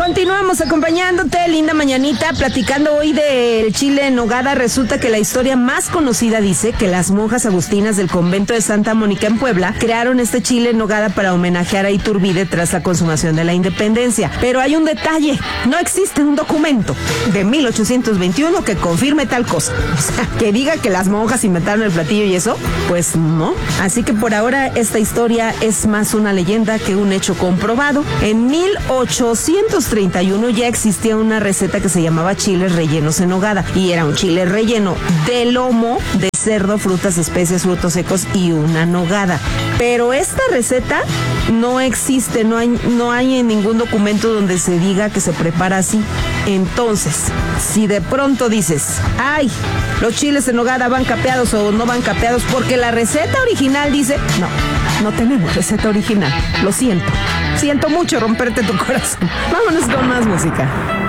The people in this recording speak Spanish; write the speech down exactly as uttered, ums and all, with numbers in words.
Continuamos acompañándote, linda mañanita, platicando hoy del chile en nogada. Resulta que la historia más conocida dice que las monjas agustinas del convento de Santa Mónica en Puebla crearon este chile en nogada para homenajear a Iturbide tras la consumación de la independencia. Pero hay un detalle, no existe un documento de mil ochocientos veintiuno que confirme tal cosa. O sea, que diga que las monjas inventaron el platillo y eso, pues no. Así que por ahora esta historia es más una leyenda que un hecho comprobado. En mil ochocientos treinta y uno ya existía una receta que se llamaba chiles rellenos en nogada y era un chile relleno de lomo de cerdo, frutas, especias, frutos secos y una nogada. Pero esta receta no existe, no hay, no hay en ningún documento donde se diga que se prepara así. Entonces, si de pronto dices, ay, los chiles en nogada van capeados o no van capeados porque la receta original dice, no, no tenemos receta original, lo siento. Siento mucho romperte tu corazón. Vámonos con más música.